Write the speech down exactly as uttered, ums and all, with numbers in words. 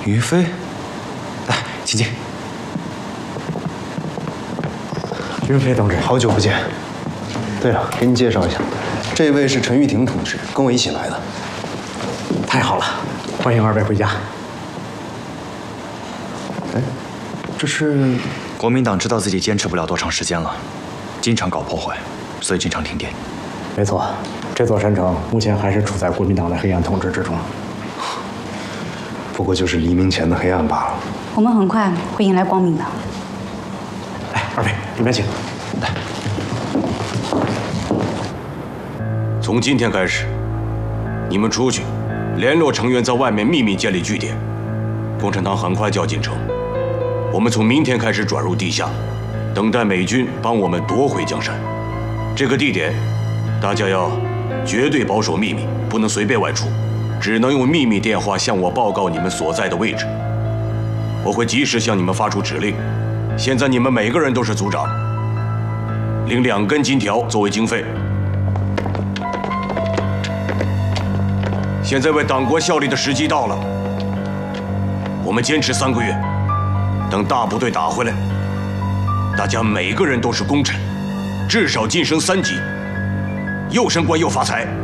于飞，来，请进。 云飞同志， 好久不见。对了，给你介绍一下，这位是陈玉婷同志，跟我一起来的。 太好了，欢迎二位回家。 哎，这是国民党知道自己坚持不了多长时间了，经常搞破坏，所以经常停电。 没错，这座山城目前还是处在国民党的黑暗统治之中。 不过就是黎明前的黑暗罢了。 我们很快会迎来光明的。 来，二位，里面请。来。 从今天开始，你们出去，联络成员在外面秘密建立据点。共产党很快就要进城，我们从明天开始转入地下，等待美军帮我们夺回江山。这个地点，大家要绝对保守秘密，不能随便外出，只能用秘密电话向我报告你们所在的位置。我会及时向你们发出指令。现在你们每个人都是组长，领两根金条作为经费。现在为党国效力的时机到了，我们坚持三个月，等大部队打回来，大家每个人都是功臣，至少晋升三级，又升官又发财。